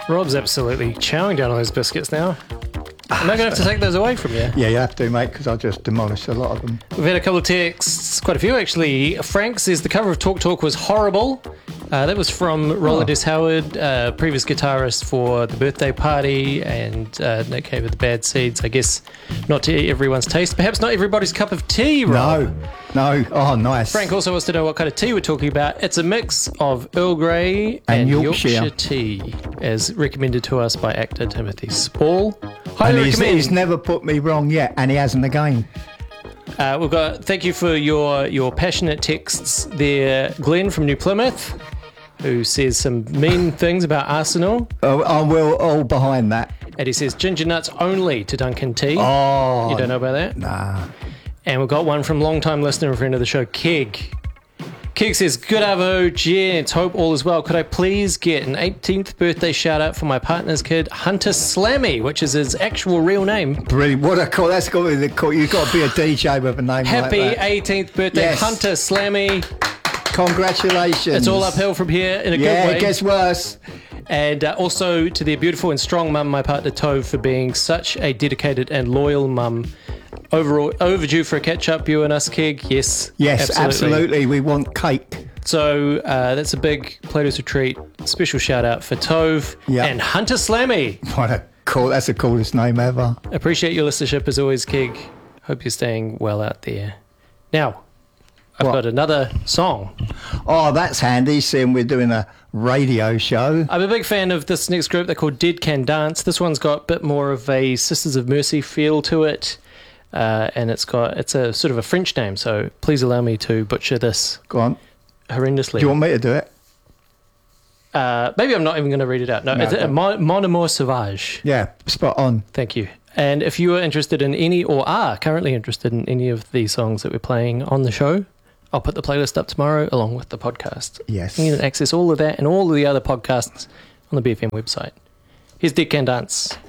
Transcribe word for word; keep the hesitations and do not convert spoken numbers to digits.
Rob's absolutely chowing down on those biscuits now. Am I going to have to take those away from you? Yeah, you have to, mate, because I just demolished a lot of them. We've had a couple of texts, quite a few actually. Frank says the cover of Talk Talk was horrible. Uh, that was from Roller Oh. Des Howard, uh, previous guitarist for The Birthday Party and uh, Nick Cave of the Bad Seeds. I guess not to everyone's taste. Perhaps not everybody's cup of tea, Rob. No, no. Oh, nice. Frank also wants to know what kind of tea we're talking about. It's a mix of Earl Grey and, And Yorkshire. Yorkshire. tea, as recommended to us by actor Timothy Spall. Highly And he's, recommend. he's never put me wrong yet, and he hasn't again. Uh, we've got thank you for your your passionate texts there, Glenn from New Plymouth, who says some mean things about Arsenal, Oh, I will all behind that. and he says ginger nuts only to Duncan Tea. Oh, You don't know about that? nah. And we've got one from long-time listener and friend of the show, Keg. Keg says, good avo, gents, hope all is well. Could I please get an eighteenth birthday shout-out for my partner's kid, Hunter Slammy, which is his actual real name. Brilliant. What a call. That's got to be the call. You've got to be a D J with a name Happy like that. eighteenth birthday, Yes. Hunter Slammy. Congratulations. It's all uphill from here in a Yeah, good way. it gets worse. And uh, also to their beautiful and strong mum, my partner Tove, for being such a dedicated and loyal mum. Overall, overdue for a catch-up, you and us, Keg. Yes, Yes, absolutely. We want cake. So uh, that's a big Plato's Retreat special shout-out for Tove Yeah. and Hunter Slammy. What a cool. That's the coolest name ever. Appreciate your listenership as always, Keg. Hope you're staying well out there. Now, I've What? got another song. Oh, that's handy, seeing we're doing a radio show. I'm a big fan of this next group. They're called Dead Can Dance. This one's got a bit more of a Sisters of Mercy feel to it. Uh, and it's got it's a sort of a French name, so please allow me to butcher this Go on. horrendously. Do you want me to do it? uh, maybe I'm not even going to read it out. No, No, it's a don't. Mon, Mon Amour Sauvage. Yeah, spot on. Thank you. And if you are interested in any, or are currently interested in any of the songs that we're playing on the show, I'll put the playlist up tomorrow along with the podcast. Yes. You can access all of that and all of the other podcasts on the B F M website. Here's Dead Can Dance.